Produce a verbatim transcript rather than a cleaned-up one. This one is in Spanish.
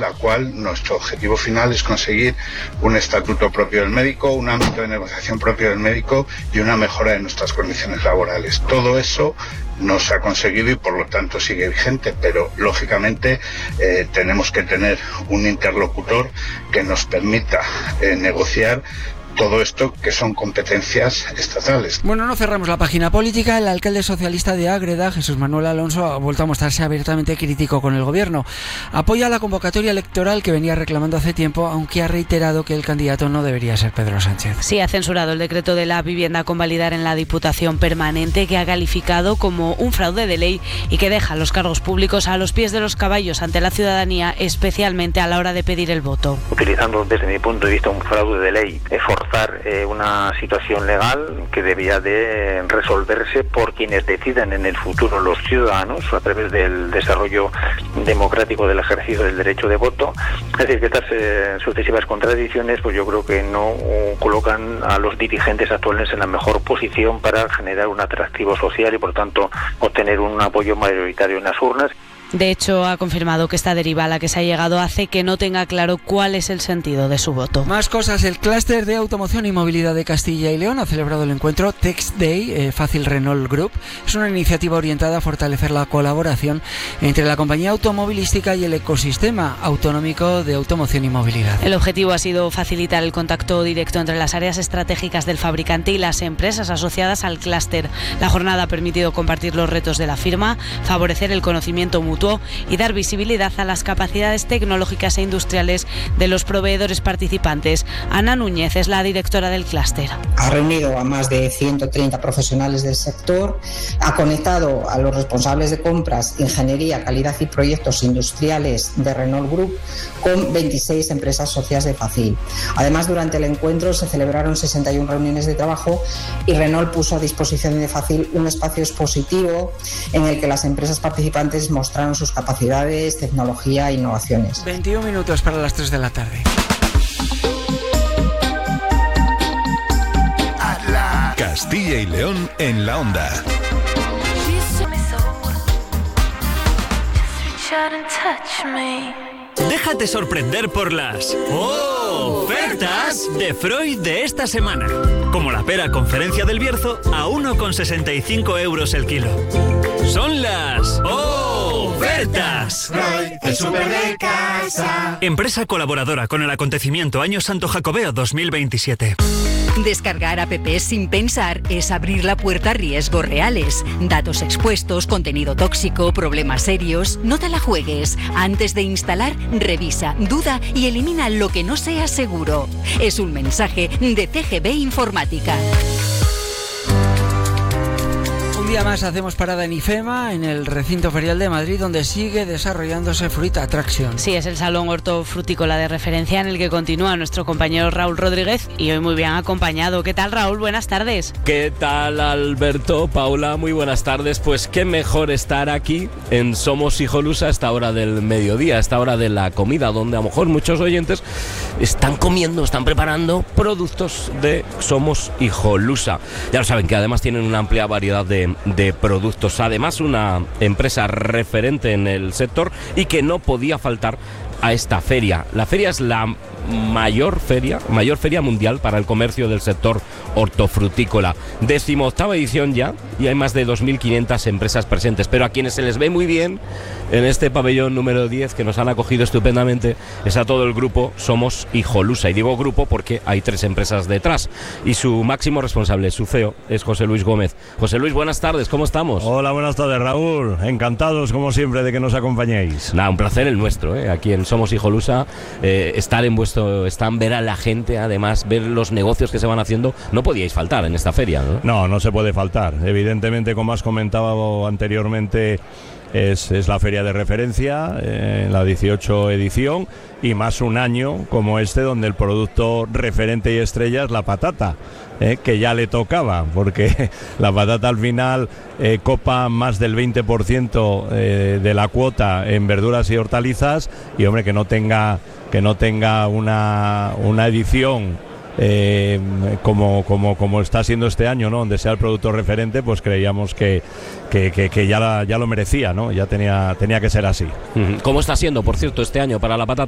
la cual nuestro objetivo final es conseguir un estatuto propio del médico, un ámbito de negociación propio del médico y una mejora de nuestras condiciones laborales. Todo eso no se ha conseguido y por lo tanto sigue vigente, pero lógicamente eh, tenemos que tener un interlocutor que nos permita eh, negociar todo esto que son competencias estatales. Bueno, no cerramos la página política. El alcalde socialista de Ágreda, Jesús Manuel Alonso, ha vuelto a mostrarse abiertamente crítico con el gobierno. Apoya la convocatoria electoral que venía reclamando hace tiempo, aunque ha reiterado que el candidato no debería ser Pedro Sánchez. Sí, ha censurado el decreto de la vivienda con validar en la Diputación Permanente, que ha calificado como un fraude de ley y que deja los cargos públicos a los pies de los caballos ante la ciudadanía, especialmente a la hora de pedir el voto. Utilizando desde mi punto de vista un fraude de ley, es forzar eh, una situación legal que debía de resolverse por quienes decidan en el futuro, los ciudadanos, a través del desarrollo democrático del ejercicio del derecho de voto. Es decir, que estas eh, sucesivas contradicciones, pues yo creo que no uh, colocan a los dirigentes actuales en la mejor posición para generar un atractivo social y por tanto obtener un apoyo mayoritario en las urnas. De hecho, ha confirmado que esta deriva a la que se ha llegado hace que no tenga claro cuál es el sentido de su voto. Más cosas. El clúster de automoción y movilidad de Castilla y León ha celebrado el encuentro Text Day eh, Fácil Renault Group. Es una iniciativa orientada a fortalecer la colaboración entre la compañía automovilística y el ecosistema autonómico de automoción y movilidad. El objetivo ha sido facilitar el contacto directo entre las áreas estratégicas del fabricante y las empresas asociadas al clúster. La jornada ha permitido compartir los retos de la firma, favorecer el conocimiento mutuo y dar visibilidad a las capacidades tecnológicas e industriales de los proveedores participantes. Ana Núñez es la directora del clúster. Ha reunido a más de ciento treinta profesionales del sector, ha conectado a los responsables de compras, ingeniería, calidad y proyectos industriales de Renault Group con veintiséis empresas socias de Facil. Además, durante el encuentro se celebraron sesenta y una reuniones de trabajo y Renault puso a disposición de Facil un espacio expositivo en el que las empresas participantes mostraron sus capacidades, tecnología e innovaciones. veintiún minutos para las tres de la tarde. Castilla y León en la onda. Déjate sorprender por las ofertas de Freud de esta semana. Como la pera Conferencia del Bierzo a uno con sesenta y cinco euros el kilo. Son las ofertas. Freud, el súper de casa. Empresa colaboradora con el acontecimiento Año Santo Jacobeo dos mil veintisiete. Descargar apps sin pensar es abrir la puerta a riesgos reales. Datos expuestos, contenido tóxico, problemas serios. No te la juegues. Antes de instalar, revisa, duda y elimina lo que no sea seguro. Es un mensaje de C G B Informática. Un día más hacemos parada en IFEMA, en el recinto ferial de Madrid, donde sigue desarrollándose Fruit Attraction. Sí, es el salón hortofrutícola de referencia en el que continúa nuestro compañero Raúl Rodríguez y hoy muy bien acompañado. ¿Qué tal, Raúl? Buenas tardes. ¿Qué tal, Alberto? Paula, muy buenas tardes. Pues qué mejor estar aquí en Somos Hijolusa a esta hora del mediodía, a esta hora de la comida, donde a lo mejor muchos oyentes están comiendo, están preparando productos de Somos Hijolusa. Ya lo saben que además tienen una amplia variedad de de productos, además una empresa referente en el sector y que no podía faltar a esta feria. La feria es la mayor feria, mayor feria mundial para el comercio del sector hortofrutícola. Decimoctava edición ya y hay más de dos mil quinientas empresas presentes, pero a quienes se les ve muy bien en este pabellón número diez, que nos han acogido estupendamente, es a todo el grupo Somos Hijolusa. Y digo grupo porque hay tres empresas detrás y su máximo responsable, su C E O, es José Luis Gómez. José Luis, buenas tardes, ¿cómo estamos? Hola, buenas tardes, Raúl. Encantados, como siempre, de que nos acompañéis. Nada, un placer el nuestro, ¿eh? Aquí en Somos Hijolusa, eh, estar en vuestro stand, ver a la gente, además, ver los negocios que se van haciendo. No podíais faltar en esta feria, ¿no? No, no se puede faltar. Evidentemente, como has comentado anteriormente, Es, es la feria de referencia, eh, la dieciocho edición, y más un año como este donde el producto referente y estrella es la patata, eh, que ya le tocaba, porque la patata al final eh, copa más del veinte por ciento eh, de la cuota en verduras y hortalizas, y hombre, que no tenga, que no tenga una, una edición Eh, como, como, como está siendo este año, ¿no? Donde sea el producto referente, pues creíamos que, que, que, que ya, la, ya lo merecía, ¿no? Ya tenía, tenía que ser así. ¿Cómo está siendo, por cierto, este año para la patata?